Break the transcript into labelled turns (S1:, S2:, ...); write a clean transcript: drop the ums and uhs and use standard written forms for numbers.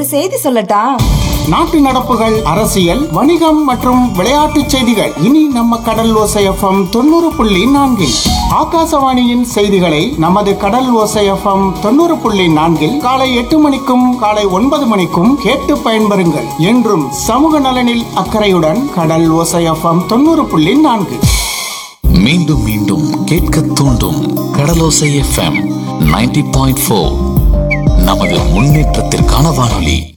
S1: செய்தி சொல்லட்டா?
S2: நாட்டு நடப்புகள், அரசியல், வணிகம் மற்றும் விளையாட்டுச் செய்திகள் இனி நம்ம கடல் ஓசை எஃப்எம் 90.4. ஆகாசவாணியின் செய்திகளை நமது கடல் ஓசை எஃப்எம் 90.4 காலை 8 மணிக்கும் காலை 9 மணிக்கும் கேட்டு பயன்பெறுங்கள். என்றும் சமூக நலனில் அக்கறையுடன் கடல் ஓசை எஃப்எம் 90.4.
S3: மீண்டும் மீண்டும் கேட்க தூண்டும் கடலோசை எஃப்எம் 90.4. நமது முன்னேற்றத்திற்கான வானொலி.